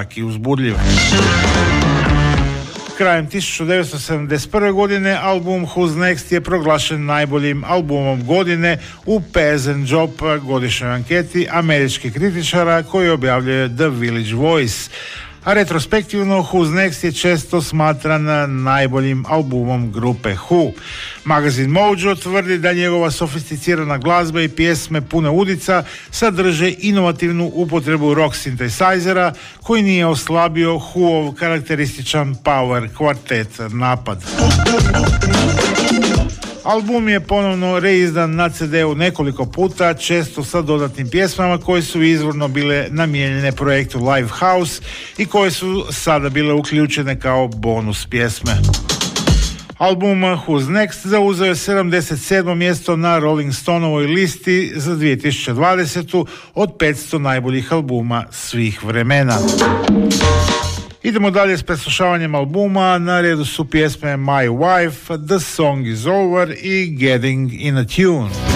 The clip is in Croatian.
čak i uzbudljiv. Krajem 1971. godine album Who's Next je proglašen najboljim albumom godine u Peasant Job godišnjoj anketi američkih kritičara koji objavljuje The Village Voice. A retrospektivno Who's Next je često smatran najboljim albumom grupe Who. Magazin Mojo tvrdi da njegova sofisticirana glazba i pjesme pune udica sadrže inovativnu upotrebu rock sintesajzera koji nije oslabio Whoov karakterističan power kvartet napad. Album je ponovno reizdan na CD-u nekoliko puta, često sa dodatnim pjesmama koje su izvorno bile namijenjene projektu Livehouse i koje su sada bile uključene kao bonus pjesme. Album Who's Next zauzeo je 77. mjesto na Rolling Stoneovoj listi za 2020. od 500 najboljih albuma svih vremena. Idemo dalje s preslušavanjem albuma. Na redu su pjesme My Wife, The Song Is Over i Getting in a Tune.